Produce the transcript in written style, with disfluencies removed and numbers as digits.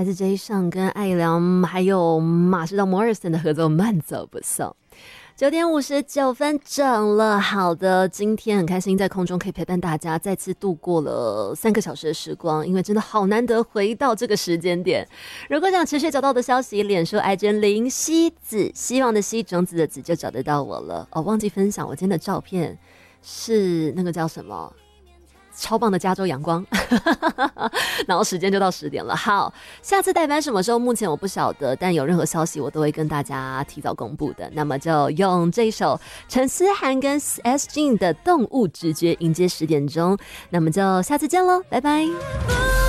来自 J 上跟艾良还有马士到摩尔森的合作，慢走不送。9点59分整了。好的，今天很开心在空中可以陪伴大家再次度过了3个小时的时光，因为真的好难得回到这个时间点。如果想持续找到我的消息，脸书 IG 林希子，希望的希，种子的子，就找得到我了。忘记分享我今天的照片是那个叫什么超棒的加州阳光然后时间就到10点了。好，下次代班什么时候目前我不晓得，但有任何消息我都会跟大家提早公布的。那么就用这首陈思涵跟 S Jin 的动物直觉迎接10点钟，那么就下次见咯，拜拜。